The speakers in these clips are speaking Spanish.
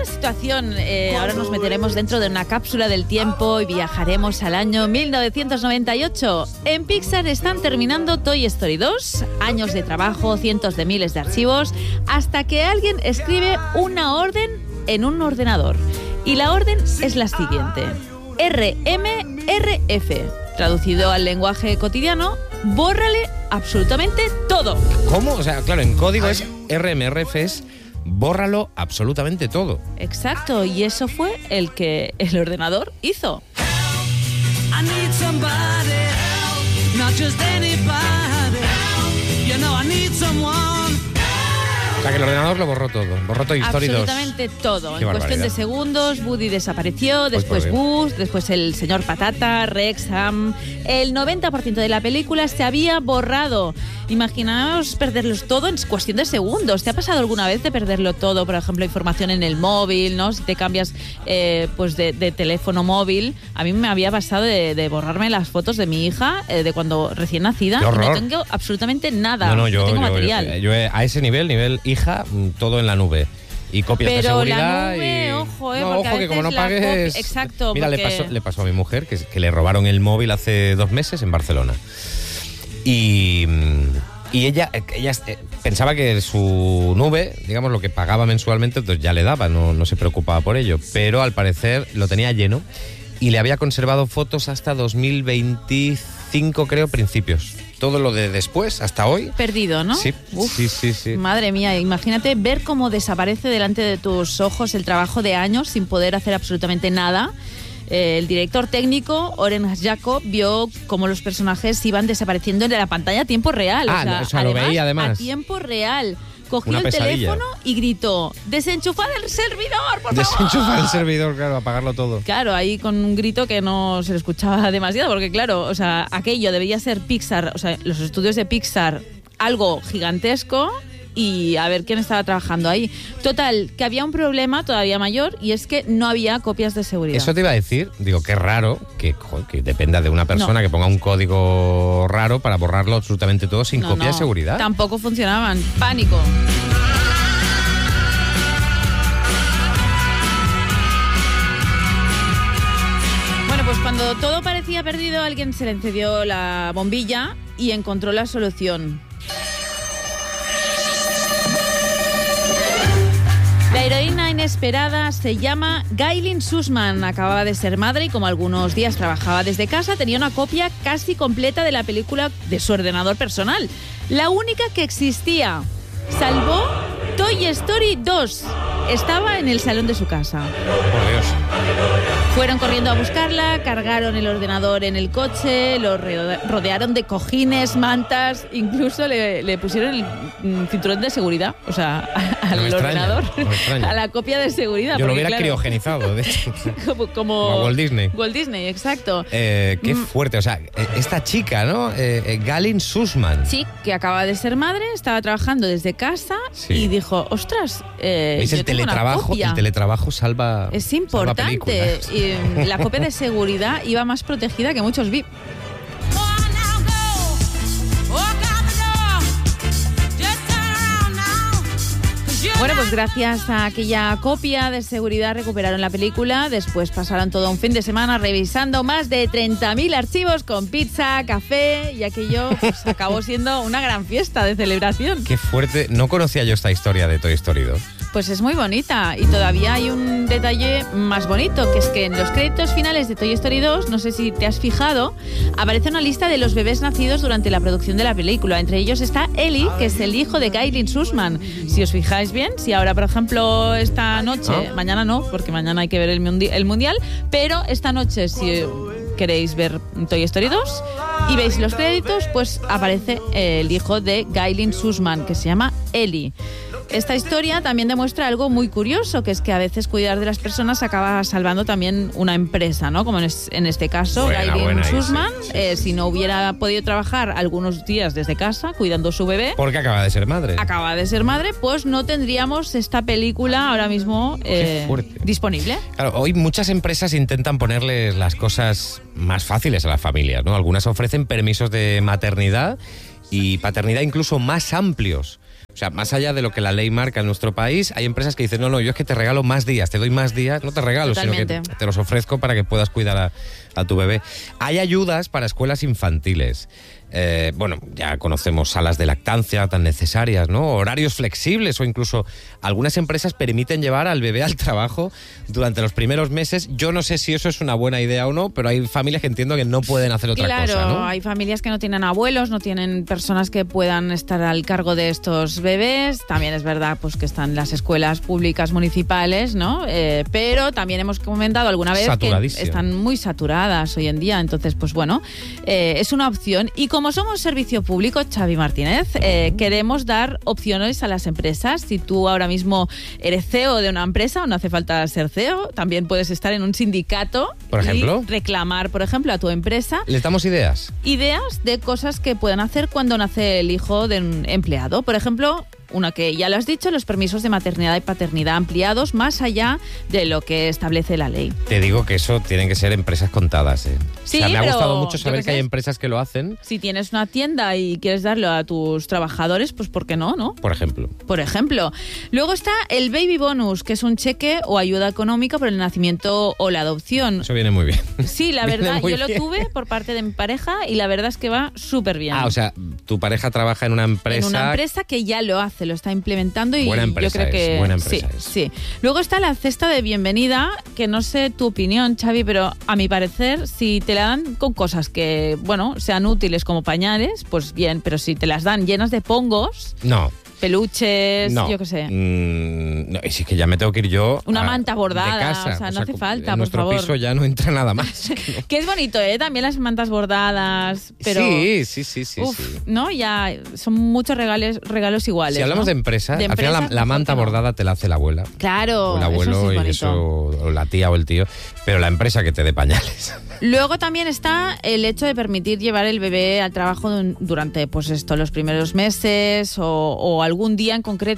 la situación. Ahora nos meteremos dentro de una cápsula del tiempo y viajaremos al año 1998. En Pixar están terminando Toy Story 2, años de trabajo, cientos de miles de archivos, hasta que alguien escribe una orden en un ordenador. Y la orden es la siguiente: RMRF. Traducido al lenguaje cotidiano, bórrale absolutamente todo. ¿Cómo? O sea, claro, en código es RMRF, es bórralo absolutamente todo. Exacto, y eso fue el que el ordenador hizo. I need somebody help, not just anybody help. You know I need someone. O sea, que el ordenador lo borró todo. Borró Toy Story 2. Absolutamente todo. Qué en cuestión de barbaridad. segundos, Woody desapareció, después Buzz, después el señor Patata, Rex, Sam. El 90% de la película se había borrado. Imaginaos perderlos todo en cuestión de segundos. ¿Te ha pasado alguna vez de perderlo todo? Por ejemplo, información en el móvil, ¿no? Si te cambias pues de teléfono móvil. A mí me había pasado de borrarme las fotos de mi hija de cuando recién nacida. ¡Qué horror! Y no tengo absolutamente nada. No, no tengo material. Yo a ese nivel hija, todo en la nube. Y copias de Pero seguridad. la nube, y... ojo, no, porque a ojo, que veces como no la pagues... Exacto, Mira, porque... le pasó a mi mujer que le robaron el móvil hace 2 meses en Barcelona. Y ella pensaba que su nube, digamos, lo que pagaba mensualmente, entonces ya le daba, no se preocupaba por ello. Pero al parecer lo tenía lleno y le había conservado fotos hasta 2025, creo, principios. Todo lo de después, hasta hoy. Perdido, ¿no? Sí, Uf, sí. Madre mía, imagínate ver cómo desaparece delante de tus ojos el trabajo de años sin poder hacer absolutamente nada. El director técnico, Oren Jacob, vio cómo los personajes iban desapareciendo en la pantalla a tiempo real. O sea, lo veía además. A tiempo real. Cogió Una el pesadilla. teléfono y gritó: ¡desenchufad el servidor, por favor! Desenchufar el servidor, claro, apagarlo todo. Claro, ahí con un grito que no se le escuchaba demasiado, porque claro, o sea, aquello debía ser Pixar, o sea, los estudios de Pixar, algo gigantesco, y a ver quién estaba trabajando ahí. Total, que había un problema todavía mayor, y es que no había copias de seguridad. Eso te iba a decir, digo, qué raro que dependa de una persona que ponga un código raro para borrarlo absolutamente todo sin copia de seguridad. Tampoco funcionaban. Pánico. Bueno, pues cuando todo parecía perdido, alguien se le encendió la bombilla y encontró la solución. La heroína inesperada se llama Gailin Sussman. Acababa de ser madre y como algunos días trabajaba desde casa, tenía una copia casi completa de la película de su ordenador personal. La única que existía. Salvó Toy Story 2. Estaba en el salón de su casa. Por Dios. Fueron corriendo a buscarla, cargaron el ordenador en el coche, lo rodearon de cojines, mantas, incluso le pusieron el cinturón de seguridad, o sea, al ordenador, a la copia de seguridad. Yo lo porque, hubiera claro, criogeniado, de hecho. como Walt Disney. Walt Disney, exacto. Qué fuerte, o sea, esta chica, ¿no? Gailin Sussman. Sí, que acaba de ser madre, estaba trabajando desde casa y dijo, ostras, ¿Veis? El teletrabajo salva. Es importante. Y la copia de seguridad iba más protegida que muchos VIP. Bueno, pues gracias a aquella copia de seguridad recuperaron la película. Después pasaron todo un fin de semana revisando más de 30.000 archivos con pizza, café, y aquello pues acabó siendo una gran fiesta de celebración. Qué fuerte. No conocía yo esta historia de Toy Story 2. Pues es muy bonita y todavía hay un detalle más bonito, que es que en los créditos finales de Toy Story 2, no sé si te has fijado, aparece una lista de los bebés nacidos durante la producción de la película. Entre ellos está Ellie, que es el hijo de Gailin Sussman. Si os fijáis bien, si ahora, por ejemplo, esta noche, mañana no, porque mañana hay que ver el mundial, pero esta noche, si queréis ver Toy Story 2 y veis los créditos, pues aparece el hijo de Gailin Sussman, que se llama Ellie. Esta historia también demuestra algo muy curioso, que es que a veces cuidar de las personas acaba salvando también una empresa, ¿no? Como en este caso, Gailin Sussman, si no hubiera podido trabajar algunos días desde casa cuidando su bebé, porque acaba de ser madre. Pues no tendríamos esta película ahora mismo disponible. Claro, hoy muchas empresas intentan ponerles las cosas más fáciles a las familias, ¿no? Algunas ofrecen permisos de maternidad y paternidad incluso más amplios O sea, más allá de lo que la ley marca en nuestro país, hay empresas que dicen, no, yo es que te regalo más días, te doy más días, no te regalo, Totalmente. sino que te los ofrezco para que puedas cuidar a tu bebé. Hay ayudas para escuelas infantiles. Bueno, ya conocemos salas de lactancia tan necesarias, ¿no? Horarios flexibles o incluso algunas empresas permiten llevar al bebé al trabajo durante los primeros meses. Yo no sé si eso es una buena idea o no, pero hay familias que entiendo que no pueden hacer otra cosa, ¿no? Claro, hay familias que no tienen abuelos, no tienen personas que puedan estar al cargo de estos bebés. También es verdad pues que están las escuelas públicas municipales, ¿no? Pero también hemos comentado alguna vez que están muy saturadas hoy en día. Entonces, pues bueno, es una opción. Y como somos servicio público, Xavi Martínez, queremos dar opciones a las empresas. Si tú ahora mismo eres CEO de una empresa, o no hace falta ser CEO, también puedes estar en un sindicato, por ejemplo, y reclamar, por ejemplo, a tu empresa. ¿Les damos ideas? Ideas de cosas que puedan hacer cuando nace el hijo de un empleado. Por ejemplo, una que ya lo has dicho, los permisos de maternidad y paternidad ampliados más allá de lo que establece la ley. Te digo que eso tienen que ser empresas contadas, ¿eh? Sí, o sea, me ha pero gustado mucho saber yo que hay empresas que lo hacen. Si tienes una tienda y quieres darlo a tus trabajadores, pues ¿por qué no, no? Por ejemplo. Por ejemplo. Luego está el baby bonus, que es un cheque o ayuda económica por el nacimiento o la adopción. Eso viene muy bien. Sí, la verdad, yo lo bien. tuve por parte de mi pareja y la verdad es que va súper bien. Ah, o sea, tu pareja trabaja en una empresa... En una empresa que ya lo hace, lo está implementando y buena empresa yo creo que... buena empresa sí, es. sí. Luego está la cesta de bienvenida, que no sé tu opinión, Xavi, pero a mi parecer, si te la dan con cosas que, bueno, sean útiles como pañales, pues bien, pero si te las dan llenas de pongos... No. Peluches, no. yo qué sé. No, y si es que ya me tengo que ir yo una manta bordada, de casa. o sea, no hace falta, en nuestro por favor. piso ya no entra nada más. Que es bonito, ¿eh? También las mantas bordadas, pero... Sí. Uf, ¿no? Ya son muchos regalos iguales. Si hablamos ¿no? de empresa, de al final la manta bordada te la hace la abuela. Claro, o el abuelo eso sí es y bonito. eso, o la tía o el tío, pero la empresa que te dé pañales. Luego también está el hecho de permitir llevar el bebé al trabajo durante, pues esto, los primeros meses o algún día en concreto.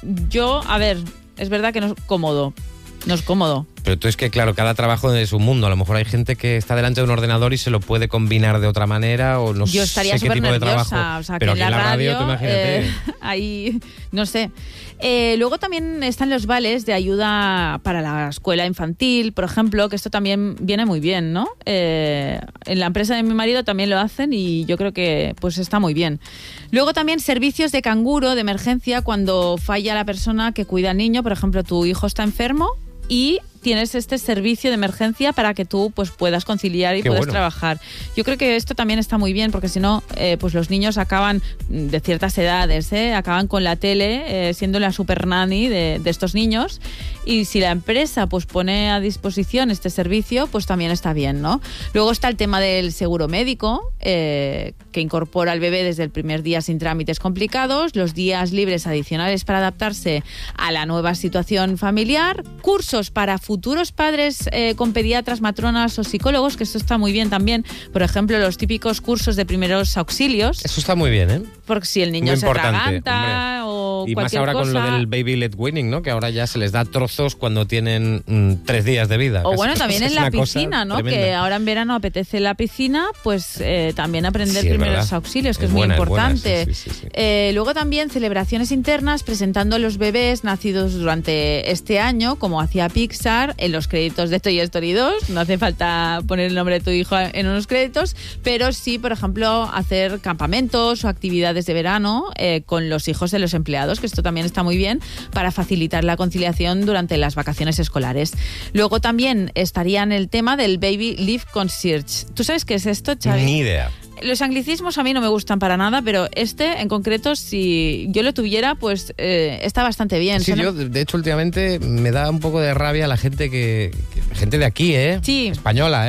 Yo, a ver, es verdad que no es cómodo. No es cómodo. Pero tú es que, claro, cada trabajo es un mundo. A lo mejor hay gente que está delante de un ordenador y se lo puede combinar de otra manera o no sé Yo estaría qué súper tipo de nerviosa. trabajo. O sea, pero que en la radio, tú imagínate. Ahí, no sé. Luego también están los vales de ayuda para la escuela infantil, por ejemplo, que esto también viene muy bien, ¿no? En la empresa de mi marido también lo hacen y yo creo que pues está muy bien. Luego también servicios de canguro de emergencia cuando falla la persona que cuida al niño. Por ejemplo, tu hijo está enfermo y tienes este servicio de emergencia para que tú pues puedas conciliar y puedas trabajar. Yo creo que esto también está muy bien porque si no, pues los niños acaban de ciertas edades, acaban con la tele siendo la super nanny de estos niños y si la empresa pues pone a disposición este servicio, pues también está bien, ¿no? Luego está el tema del seguro médico que incorpora al bebé desde el primer día sin trámites complicados, los días libres adicionales para adaptarse a la nueva situación familiar, cursos para futuros padres con pediatras, matronas o psicólogos, que esto está muy bien también. Por ejemplo, los típicos cursos de primeros auxilios. Eso está muy bien, ¿eh? Porque si el niño se atraganta o y cualquier más ahora cosa, con lo del baby led weaning, ¿no? Que ahora ya se les da trozos cuando tienen 3 días de vida. O bueno, también en la piscina, ¿no? Tremenda. Que ahora en verano apetece la piscina, pues también aprender primeros verdad. auxilios, que es muy importante. Sí. Luego también celebraciones internas presentando a los bebés nacidos durante este año, como hacía Pixar en los créditos de Toy Story 2. No hace falta poner el nombre de tu hijo en unos créditos, pero sí, por ejemplo, hacer campamentos o actividades de verano con los hijos de los empleados, que esto también está muy bien para facilitar la conciliación durante las vacaciones escolares. Luego también estaría en el tema del Baby Leave Concierge. ¿Tú sabes qué es esto, Xavi? Ni idea. Los anglicismos a mí no me gustan para nada, pero este en concreto, si yo lo tuviera, pues está bastante bien. Sí, yo de hecho últimamente me da un poco de rabia la gente gente de aquí, Sí. española,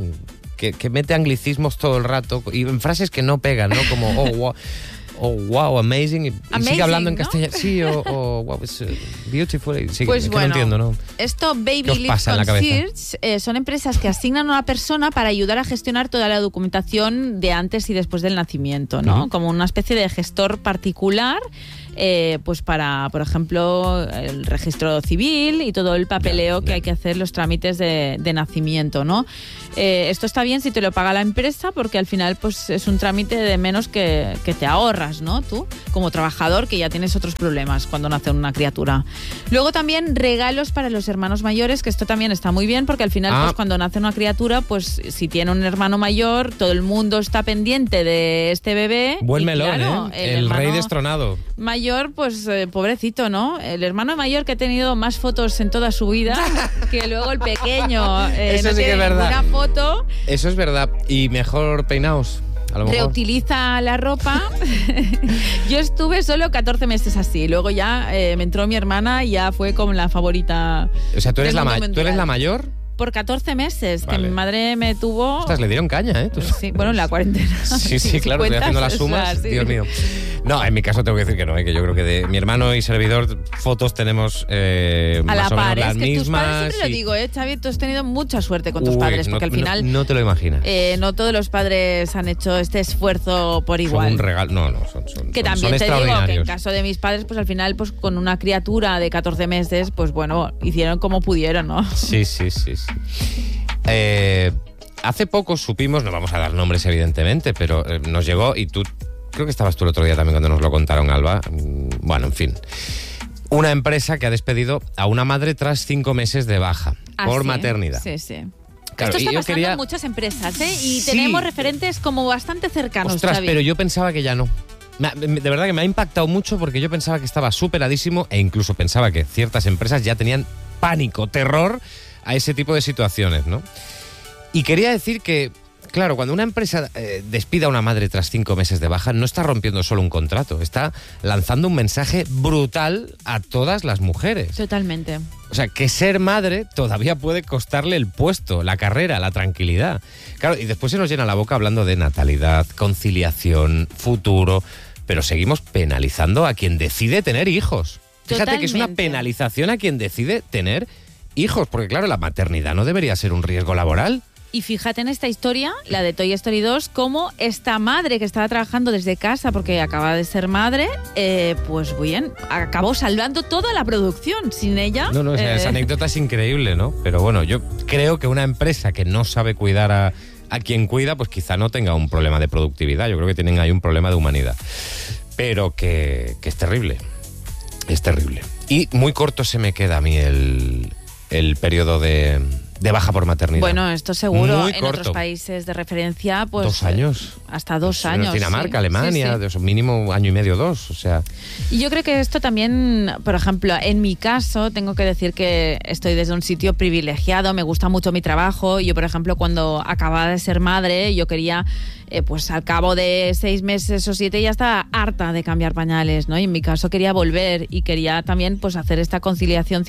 que mete anglicismos todo el rato y en frases que no pegan, ¿no? Como wow, amazing, y sigue hablando en castellano. Sí, o wow, it's beautiful. Sí, pues es que bueno, no entiendo, ¿no? Esto, Baby ¿Qué os Leave pasa en la cabeza? Concierge, son empresas que asignan a una persona para ayudar a gestionar toda la documentación de antes y después del nacimiento, ¿no? Como una especie de gestor particular. Pues para, por ejemplo, el registro civil y todo el papeleo que hay que hacer, los trámites de nacimiento, ¿no? Esto está bien si te lo paga la empresa porque al final pues es un trámite de menos que te ahorras. ahorras, ¿no? Tú, como trabajador, que ya tienes otros problemas cuando nace una criatura. Luego también regalos para los hermanos mayores, que esto también está muy bien, porque al final, pues cuando nace una criatura, pues si tiene un hermano mayor, todo el mundo está pendiente de este bebé. Buen y melón, claro, el rey destronado. Mayor, pues pobrecito, ¿no? El hermano mayor que ha tenido más fotos en toda su vida que luego el pequeño. Eso no sí que tiene es verdad. ninguna foto. Eso es verdad. Y mejor peinaos, a lo mejor. Reutiliza la ropa. Yo estuve solo 14 meses así. Luego ya me entró mi hermana y ya fue como la favorita. O sea, ¿tú eres del la mundo mundial. mayor? Por 14 meses, Vale. que mi madre me tuvo... Ostras, le dieron caña, ¿eh? Sí, bueno, en la cuarentena. Sí, Si claro, estoy cuentas, haciendo las o sea, sumas. sí. Dios mío. No, en mi caso tengo que decir que no, que yo creo que de mi hermano y servidor fotos tenemos A más la o menos par, las es que tus mismas. padres, siempre lo digo, Xavi, tú has tenido mucha suerte con tus Uy, padres, porque al final No te lo imaginas. no todos los padres han hecho este esfuerzo por igual. Son un regalo. No, son Que son también te digo que en extraordinarios. caso de mis padres, pues al final, pues con una criatura de 14 meses, pues bueno, hicieron como pudieron, ¿no? Sí. Hace poco supimos, no vamos a dar nombres evidentemente, pero nos llegó, y tú, creo que estabas tú el otro día también cuando nos lo contaron, Alba. Bueno, en fin. Una empresa que ha despedido a una madre tras 5 meses de baja por ¿sí? maternidad. Sí. Claro, Esto y está yo pasando quería- en muchas empresas, ¿eh? Y Sí. tenemos referentes como bastante cercanos, Ostras, Xavi. pero yo pensaba que ya no. De verdad que me ha impactado mucho porque yo pensaba que estaba superadísimo e incluso pensaba que ciertas empresas ya tenían pánico, terror a ese tipo de situaciones, ¿no? Y quería decir que, claro, cuando una empresa despide a una madre tras 5 meses de baja, no está rompiendo solo un contrato, está lanzando un mensaje brutal a todas las mujeres. Totalmente. O sea, que ser madre todavía puede costarle el puesto, la carrera, la tranquilidad. Claro, y después se nos llena la boca hablando de natalidad, conciliación, futuro, pero seguimos penalizando a quien decide tener hijos. Fíjate que es una Totalmente. penalización a quien decide tener hijos, porque claro, la maternidad no debería ser un riesgo laboral. Y fíjate en esta historia, la de Toy Story 2, cómo esta madre que estaba trabajando desde casa porque acaba de ser madre, pues bien, acabó salvando toda la producción. Sin ella... No, o sea, esa anécdota es increíble, ¿no? Pero bueno, yo creo que una empresa que no sabe cuidar a quien cuida, pues quizá no tenga un problema de productividad. Yo creo que tienen ahí un problema de humanidad. Pero que es terrible. Es terrible. Y muy corto se me queda a mí el periodo de baja por maternidad. Bueno, esto seguro. Muy en corto. otros países de referencia, pues... 2 años. Hasta 2 En años. Dinamarca, sí. Alemania, Sí, sí. de eso, mínimo año y medio, 2. O sea, Y yo creo que esto también, por ejemplo, en mi caso, tengo que decir que estoy desde un sitio privilegiado, me gusta mucho mi trabajo. Yo, por ejemplo, cuando acababa de ser madre, yo quería, pues al cabo de 6 meses o 7, ya estaba harta de cambiar pañales, ¿no? Y en mi caso quería volver y quería también, pues, hacer esta conciliación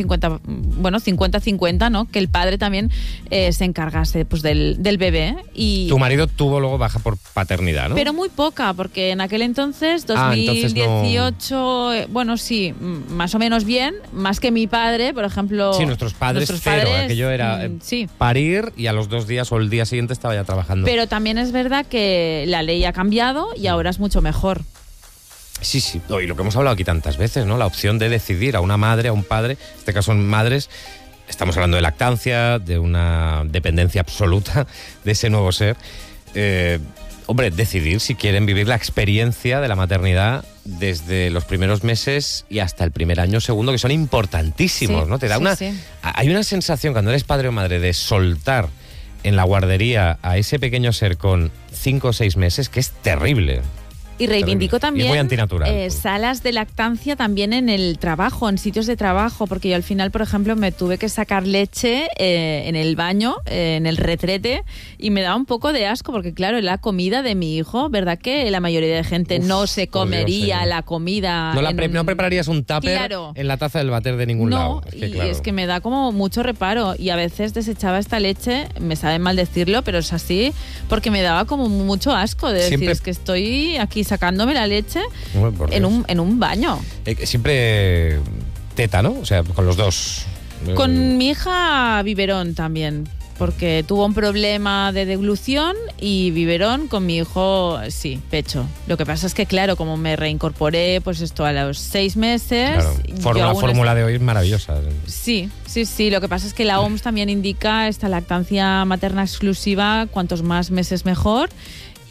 50-50, ¿no? Que el padre también se encargase, pues, del bebé. Y tu marido tuvo luego baja por paternidad, ¿no? pero muy poca, porque en aquel entonces, entonces no- 2018, bueno, sí, más o menos bien, más que mi padre, por ejemplo. Sí, nuestros padres cero. Aquello era sí. parir y a los 2 días o el día siguiente estaba ya trabajando. Pero también es verdad que la ley ha cambiado y ahora es mucho mejor. Sí. Y lo que hemos hablado aquí tantas veces, ¿no? La opción de decidir a una madre, a un padre, en este caso son madres. Estamos hablando de lactancia, de una dependencia absoluta de ese nuevo ser. Hombre, decidir si quieren vivir la experiencia de la maternidad desde los primeros meses y hasta el primer año segundo, que son importantísimos, Sí, ¿no? Te da sí. Hay una sensación cuando eres padre o madre de soltar en la guardería a ese pequeño ser con 5 o 6 meses, que es terrible. Y reivindico Terrible. también Y muy antinatural. salas de lactancia también en el trabajo, en sitios de trabajo, porque yo al final, por ejemplo, me tuve que sacar leche en el baño, en el retrete, y me daba un poco de asco, porque claro, la comida de mi hijo, ¿verdad que la mayoría de gente no se por Dios, comería señor. la comida? No prepararías un tupper Claro. en la taza del váter de ningún lado. No, es que me da como mucho reparo y a veces desechaba esta leche, me sabe mal decirlo, pero es así, porque me daba como mucho asco de decir, Siempre- es que estoy aquí sacándome la leche Hombre, por Dios. en un baño. Siempre teta, ¿no? O sea, con los dos. Con mi hija biberón también, porque tuvo un problema de deglución y biberón. Con mi hijo, sí, pecho. Lo que pasa es que, claro, como me reincorporé, pues esto a los 6 meses... Claro, yo la aún fórmula de hoy es maravillosa. Sí. Lo que pasa es que la OMS también indica esta lactancia materna exclusiva, cuantos más meses mejor.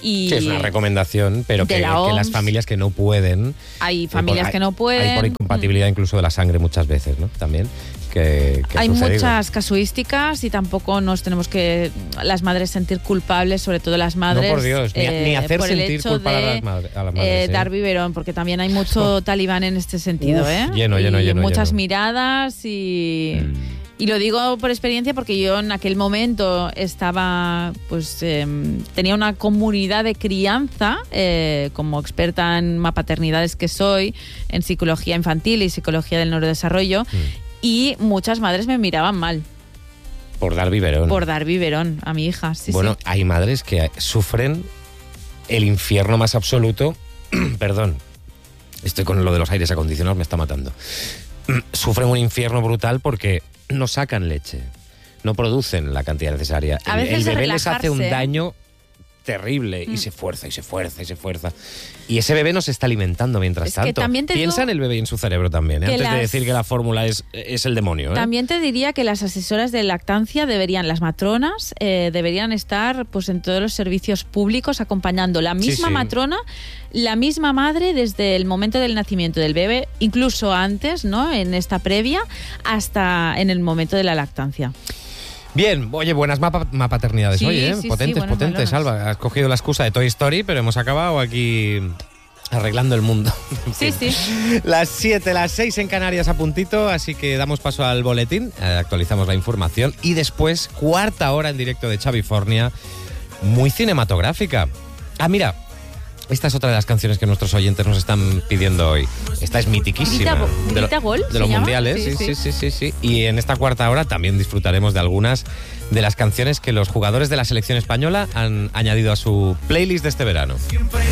Y sí, es una recomendación, pero de que la OMS. las familias que no pueden... Hay familias que no pueden. Hay por incompatibilidad incluso de la sangre muchas veces, ¿no? También. Que hay ha sucedido. muchas casuísticas y tampoco nos tenemos que las madres sentir culpables, sobre todo las madres. No, por Dios, ni hacer por el sentir hecho culpable de, a las madres. dar biberón, porque también hay mucho talibán en este sentido, Uf, lleno, muchas lleno. miradas y lo digo por experiencia porque yo en aquel momento estaba, pues tenía una comunidad de crianza, como experta en paternidades que soy, en psicología infantil y psicología del neurodesarrollo. Y muchas madres me miraban mal. Por dar biberón. Por dar biberón a mi hija, sí, bueno, sí. hay madres que sufren el infierno más absoluto. Perdón, estoy con lo de los aires acondicionados, me está matando. Sufren un infierno brutal porque no sacan leche, no producen la cantidad necesaria. A veces el de bebé les hace un relajarse. daño terrible y se fuerza y se fuerza y se fuerza. Y ese bebé no se está alimentando mientras Es que tanto. también te Piensa digo en el bebé y en su cerebro también, que antes de decir que la fórmula es el demonio. También te diría que las asesoras de lactancia las matronas, deberían estar pues en todos los servicios públicos acompañando la misma sí. matrona, la misma madre desde el momento del nacimiento del bebé, incluso antes, ¿no? En esta previa, hasta en el momento de la lactancia. Bien, oye, buenas mapaternidades Sí, hoy, ¿eh? sí, Potentes, sí, potentes, malonas. Alba. Has cogido la excusa de Toy Story, pero hemos acabado aquí arreglando el mundo. Sí, sí. Las 7, las 6 en Canarias a puntito, así que damos paso al boletín, actualizamos la información y después, cuarta hora en directo de Chavifornia, muy cinematográfica. Ah, mira, esta es otra de las canciones que nuestros oyentes nos están pidiendo hoy. Esta es mitiquísima. Grita Gol, de ¿se los llama? mundiales, sí. Y en esta cuarta hora también disfrutaremos de algunas de las canciones que los jugadores de la selección española han añadido a su playlist de este verano. Siempre